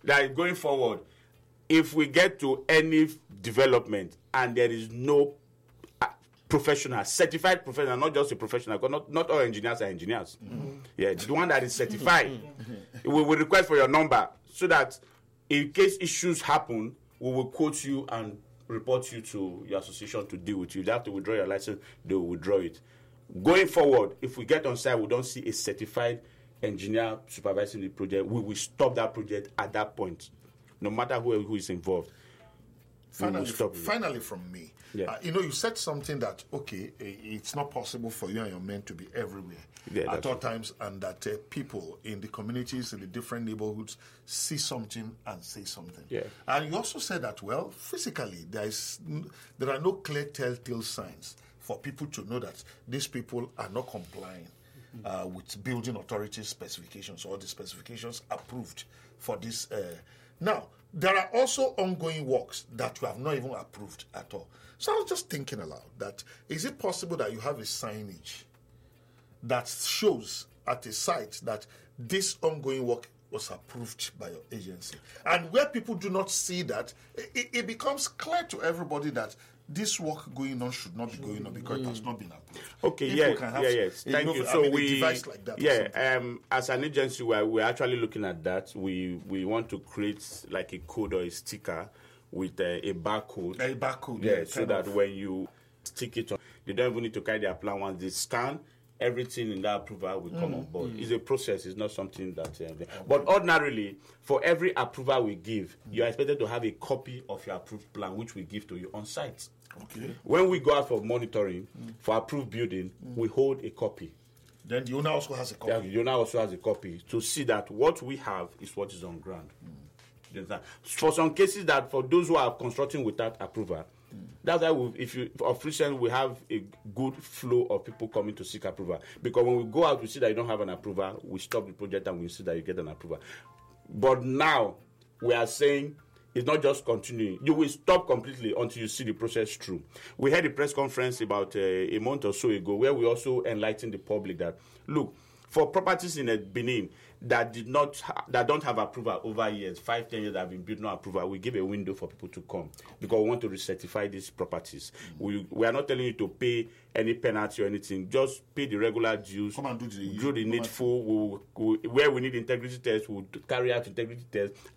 that going forward, if we get to any development and there is no professional, certified professional, not just a professional, because not all engineers are engineers. Yeah, the one that is certified, we will request for your number so that in case issues happen, we will quote you and report you to your association to deal with you. If they have to withdraw your license, they will withdraw it. Going forward, if we get on site, we don't see a certified engineer supervising the project, we will stop that project at that point, no matter who is involved. Finally from me, Yeah. You said something that, okay, it's not possible for you and your men to be everywhere at all times, and that people in the communities, in the different neighborhoods, see something and say something. Yeah. And you also said that, well, physically, there are no clear telltale signs for people to know that these people are not complying with building authority specifications or the specifications approved for this. Now, there are also ongoing works that we have not even approved at all. So I was just thinking aloud that is it possible that you have a signage that shows at a site that this ongoing work was approved by your agency? And where people do not see that, it becomes clear to everybody that this work going on should not be going on because it has not been approved. Okay, yes. Thank you. So a device like that as an agency, we're actually looking at that. We want to create like a code or a sticker with a barcode. A barcode, yeah, so that when you stick it on, they don't even need to carry their plan. Once they scan, everything in that approval will come on board. It's a process. It's not something that... But ordinarily, for every approval we give, you are expected to have a copy of your approved plan, which we give to you on site. Okay. When we go out for monitoring, for approved building, we hold a copy. Then the owner also has a copy. Yeah, the owner also has a copy to see that what we have is what is on ground. For some cases, that for those who are constructing without approval, that's why of recent we have a good flow of people coming to seek approval. Because when we go out, we see that you don't have an approval, we stop the project and we see that you get an approval. But now we are saying it's not just continuing. You will stop completely until you see the process through. We had a press conference about a month or so ago where we also enlightened the public that, look, for properties in Benin that don't have approval over years, 5-10 years that have been built no approval, we give a window for people to come because we want to recertify these properties. We are not telling you to pay any penalty or anything. Just pay the regular dues. Come and do the needful. Where we need integrity tests, we'll carry out integrity tests